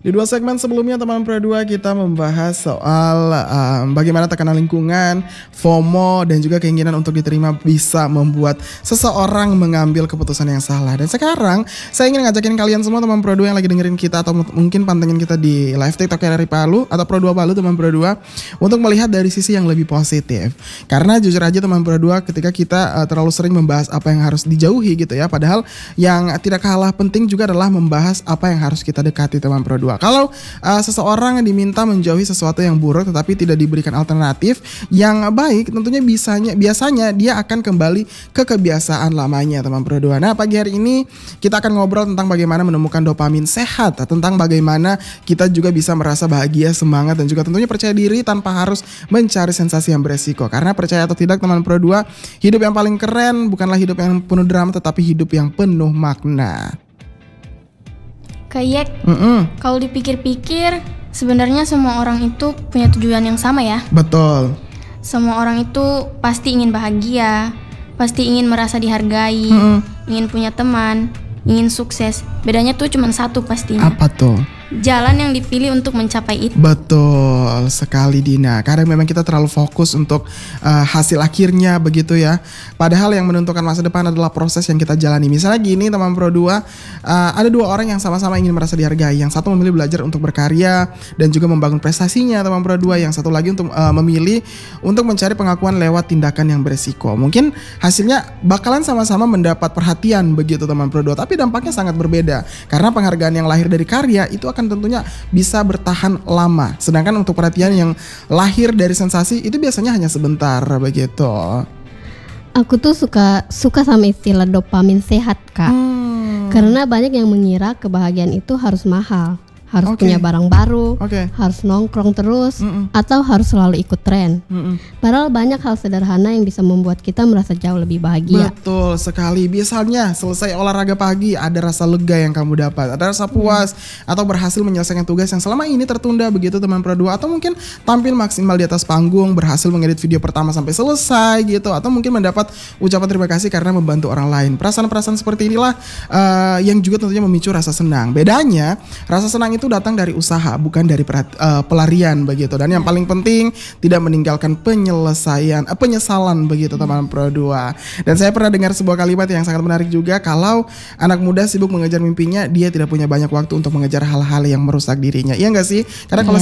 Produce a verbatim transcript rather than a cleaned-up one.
Di dua segmen sebelumnya teman Pro dua kita membahas soal um, bagaimana tekanan lingkungan, FOMO dan juga keinginan untuk diterima bisa membuat seseorang mengambil keputusan yang salah. Dan sekarang saya ingin ngajakin kalian semua teman Pro dua yang lagi dengerin kita atau m- mungkin pantengin kita di live TikTok dari Palu atau Pro dua Palu teman Pro dua untuk melihat dari sisi yang lebih positif. Karena jujur aja teman Pro dua ketika kita uh, terlalu sering membahas apa yang harus dijauhi gitu ya, padahal yang tidak kalah penting juga adalah membahas apa yang harus kita dekati teman Pro dua. Kalau uh, seseorang diminta menjauhi sesuatu yang buruk tetapi tidak diberikan alternatif yang baik, tentunya bisanya biasanya dia akan kembali ke kebiasaan lamanya teman Pro dua. Nah, pagi hari ini kita akan ngobrol tentang bagaimana menemukan dopamin sehat, tentang bagaimana kita juga bisa merasa bahagia, semangat dan juga tentunya percaya diri tanpa harus mencari sensasi yang beresiko. Karena percaya atau tidak teman Pro dua, hidup yang paling keren bukanlah hidup yang penuh drama tetapi hidup yang penuh makna. Kak Yek, Mm-mm. kalau dipikir-pikir sebenarnya semua orang itu punya tujuan yang sama ya. Betul. Semua orang itu pasti ingin bahagia, pasti ingin merasa dihargai, Mm-mm. ingin punya teman, ingin sukses. Bedanya tuh cuma satu pastinya. Apa tuh? Jalan yang dipilih untuk mencapai itu. Betul sekali Dina. Kadang memang kita terlalu fokus untuk uh, hasil akhirnya begitu ya. Padahal yang menentukan masa depan adalah proses yang kita jalani. Misalnya gini teman Pro dua, uh, ada dua orang yang sama-sama ingin merasa dihargai. Yang satu memilih belajar untuk berkarya dan juga membangun prestasinya teman Pro dua. Yang satu lagi untuk uh, memilih untuk mencari pengakuan lewat tindakan yang beresiko. Mungkin hasilnya bakalan sama-sama mendapat perhatian begitu teman Pro dua, tapi dampaknya sangat berbeda. Karena penghargaan yang lahir dari karya itu akan tentunya bisa bertahan lama. Sedangkan untuk perhatian yang lahir dari sensasi itu biasanya hanya sebentar begitu. Aku tuh suka suka sama istilah dopamin sehat, Kak. Hmm. Karena banyak yang mengira kebahagiaan itu harus mahal, harus Oke. punya barang baru, Oke. harus nongkrong terus, Mm-mm. atau harus selalu ikut tren. Mm-mm. Padahal banyak hal sederhana yang bisa membuat kita merasa jauh lebih bahagia. Betul sekali. Biasanya selesai olahraga pagi ada rasa lega yang kamu dapat, ada rasa puas atau berhasil menyelesaikan tugas yang selama ini tertunda begitu teman Pro dua, atau mungkin tampil maksimal di atas panggung, berhasil mengedit video pertama sampai selesai gitu, atau mungkin mendapat ucapan terima kasih karena membantu orang lain. Perasaan-perasaan seperti inilah uh, yang juga tentunya memicu rasa senang. Bedanya rasa senang itu datang dari usaha bukan dari perhat- uh, pelarian begitu. Dan yang paling penting tidak meninggalkan penyelesaian uh, penyesalan begitu teman Pro dua. Dan saya pernah dengar sebuah kalimat yang sangat menarik juga, kalau anak muda sibuk mengejar mimpinya, dia tidak punya banyak waktu untuk mengejar hal-hal yang merusak dirinya. Iya enggak sih? Karena kalau